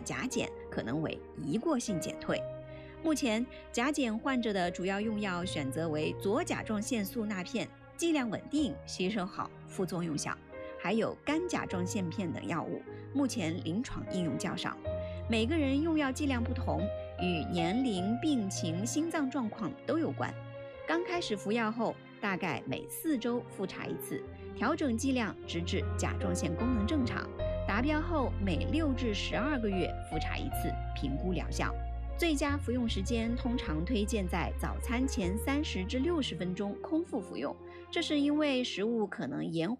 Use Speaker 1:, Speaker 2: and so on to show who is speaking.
Speaker 1: 甲减可能为一过性减退。目前甲减患者的主要用药选择为左甲状腺素钠片，剂量稳定，吸收好，副作用小，还有肝甲状腺片等药物，目前临床应用较少。每个人用药剂量不同，与年龄、病情、心脏状况都有关。刚开始服药后，大概每4周复查一次，调整剂量直至甲状腺功能正常。达标后每6至12个月复查一次，评估疗效。最佳服用时间通常推荐在早餐前30至60分钟空腹服用，这是因为食物可能延缓